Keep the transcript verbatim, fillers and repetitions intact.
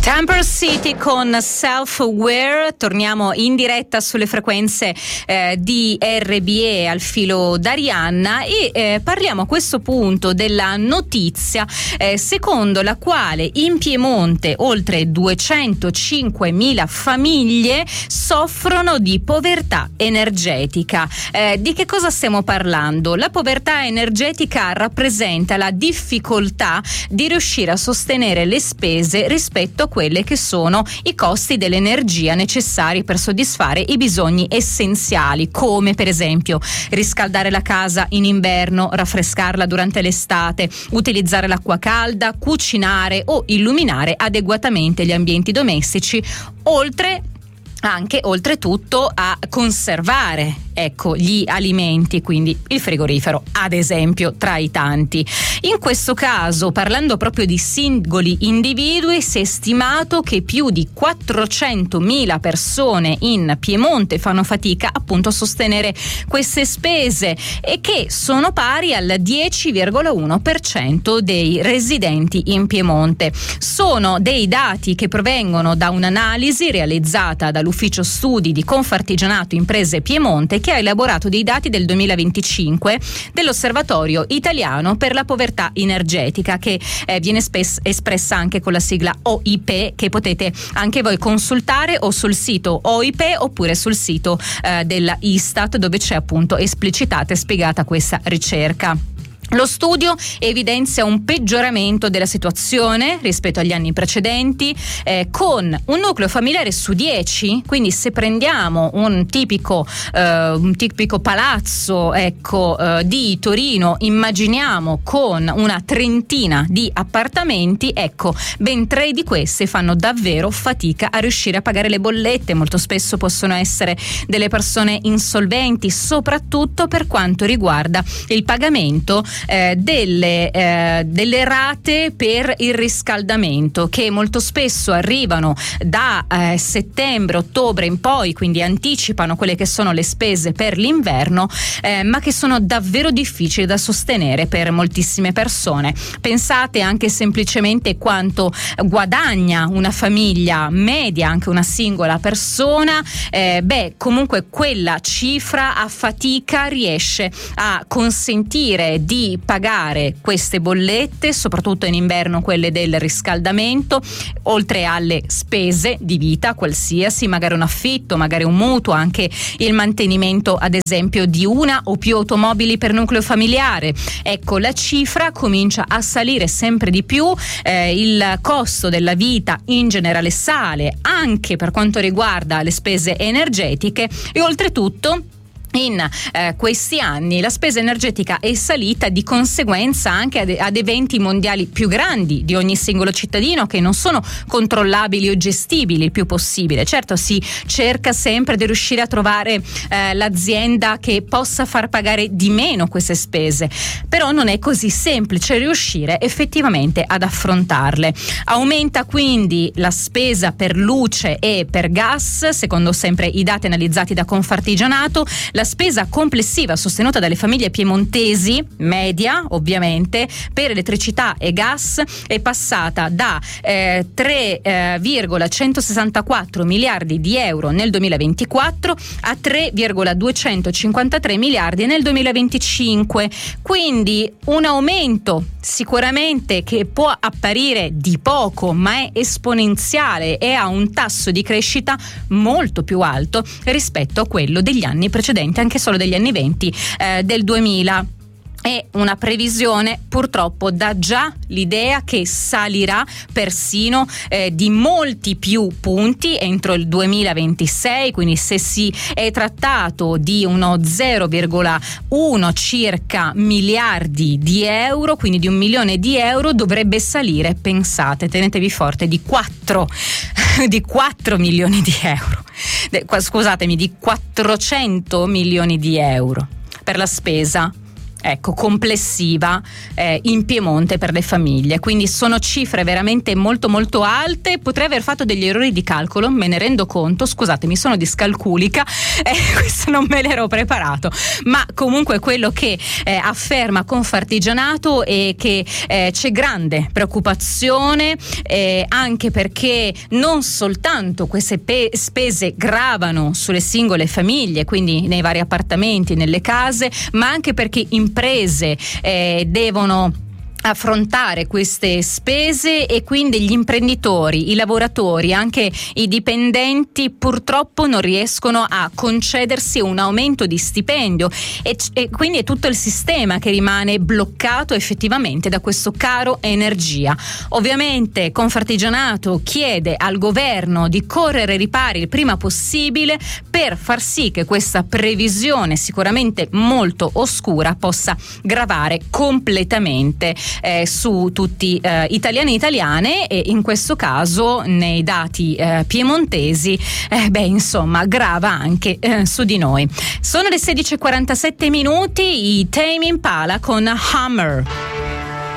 Temper City con Self-Aware, torniamo in diretta sulle frequenze eh, di R B E al filo d'Arianna e eh, parliamo a questo punto della notizia eh, secondo la quale in Piemonte oltre duecentocinquemila famiglie soffrono di povertà energetica. Eh, di che cosa stiamo parlando? La povertà energetica rappresenta la difficoltà di riuscire a sostenere le spese rispetto a quelle che sono i costi dell'energia necessari per soddisfare i bisogni essenziali, come per esempio riscaldare la casa in inverno, raffrescarla durante l'estate, utilizzare l'acqua calda, cucinare o illuminare adeguatamente gli ambienti domestici, oltre anche oltretutto a conservare ecco gli alimenti, quindi il frigorifero ad esempio tra i tanti. In questo caso, parlando proprio di singoli individui, si è stimato che più di quattrocentomila persone in Piemonte fanno fatica appunto a sostenere queste spese e che sono pari al dieci virgola uno per cento dei residenti in Piemonte. Sono dei dati che provengono da un'analisi realizzata dall'Ufficio Studi di Confartigianato Imprese Piemonte, che ha elaborato dei dati del duemilaventicinque dell'Osservatorio Italiano per la Povertà Energetica, che eh, viene spes- espressa anche con la sigla O I P, che potete anche voi consultare o sul sito O I P oppure sul sito eh, della Istat, dove c'è appunto esplicitata e spiegata questa ricerca. Lo studio evidenzia un peggioramento della situazione rispetto agli anni precedenti, eh, con un nucleo familiare su dieci, quindi se prendiamo un tipico, eh, un tipico palazzo ecco, eh, di Torino, immaginiamo con una trentina di appartamenti, ecco, ben tre di queste fanno davvero fatica a riuscire a pagare le bollette. Molto spesso possono essere delle persone insolventi, soprattutto per quanto riguarda il pagamento Eh, delle, eh, delle rate per il riscaldamento, che molto spesso arrivano da eh, settembre, ottobre in poi, quindi anticipano quelle che sono le spese per l'inverno, eh, ma che sono davvero difficili da sostenere per moltissime persone. Pensate anche semplicemente quanto guadagna una famiglia media, anche una singola persona, eh, beh comunque quella cifra a fatica riesce a consentire di pagare queste bollette, soprattutto in inverno quelle del riscaldamento, oltre alle spese di vita qualsiasi, magari un affitto, magari un mutuo, anche il mantenimento ad esempio di una o più automobili per nucleo familiare. Ecco, la cifra comincia a salire sempre di più, eh, il costo della vita in generale sale anche per quanto riguarda le spese energetiche e oltretutto in eh, questi anni la spesa energetica è salita di conseguenza anche ad, ad eventi mondiali più grandi di ogni singolo cittadino, che non sono controllabili o gestibili il più possibile. Certo, si cerca sempre di riuscire a trovare eh, l'azienda che possa far pagare di meno queste spese, però non è così semplice riuscire effettivamente ad affrontarle. Aumenta quindi la spesa per luce e per gas, secondo sempre i dati analizzati da Confartigianato. La La spesa complessiva sostenuta dalle famiglie piemontesi, media ovviamente, per elettricità e gas è passata da eh, tre virgola centosessantaquattro miliardi di euro nel duemilaventiquattro a tre virgola duecentocinquantatré miliardi nel duemilaventicinque, quindi un aumento sicuramente che può apparire di poco, ma è esponenziale e ha un tasso di crescita molto più alto rispetto a quello degli anni precedenti, anche solo degli anni venti eh, del duemila. È una previsione, purtroppo dà già l'idea che salirà persino eh, di molti più punti entro il duemilaventisei, quindi se si è trattato di uno zero virgola uno circa miliardi di euro, quindi di un milione di euro, dovrebbe salire, pensate, tenetevi forte, di quattro di quattro milioni di euro, scusatemi, di quattrocento milioni di euro per la spesa ecco, complessiva eh, in Piemonte per le famiglie, quindi sono cifre veramente molto molto alte. Potrei aver fatto degli errori di calcolo, me ne rendo conto, scusatemi, sono discalculica, eh, questo non me l'ero preparato, ma comunque quello che eh, afferma Confartigianato è che eh, c'è grande preoccupazione, eh, anche perché non soltanto queste pe- spese gravano sulle singole famiglie, quindi nei vari appartamenti, nelle case, ma anche perché imprese eh, devono affrontare queste spese, e quindi gli imprenditori, i lavoratori, anche i dipendenti purtroppo non riescono a concedersi un aumento di stipendio, e, e quindi è tutto il sistema che rimane bloccato effettivamente da questo caro energia. Ovviamente Confartigianato chiede al governo di correre ai ripari il prima possibile per far sì che questa previsione sicuramente molto oscura possa gravare completamente Eh, su tutti eh, italiani e italiane, e in questo caso nei dati eh, piemontesi eh, beh insomma grava anche eh, su di noi. Sono le sedici e quarantasette minuti, i Tame Impala con Hammer.